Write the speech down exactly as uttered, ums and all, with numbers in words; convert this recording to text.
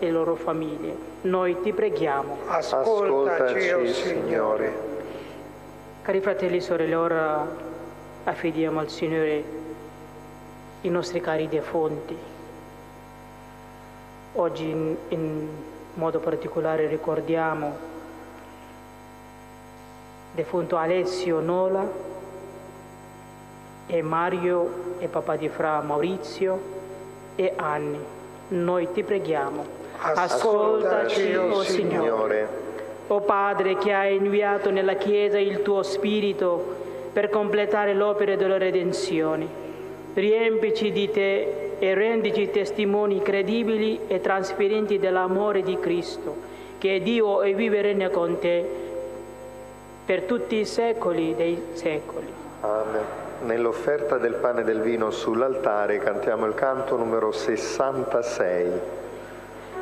e le loro famiglie. Noi ti preghiamo. Ascoltaci, o Signore. Cari fratelli e sorelle, ora affidiamo al Signore i nostri cari defunti. Oggi in, in modo particolare ricordiamo defunto Alessio Nola e Mario e papà di Fra Maurizio e Anni. Noi ti preghiamo. Ascoltaci, o Signore. O Padre, che hai inviato nella Chiesa il tuo Spirito per completare l'opera della redenzione, riempici di te e rendici testimoni credibili e trasparenti dell'amore di Cristo, che è Dio e vive e regna con te per tutti i secoli dei secoli. Amen. Nell'offerta del pane e del vino sull'altare cantiamo il canto numero sessantasei.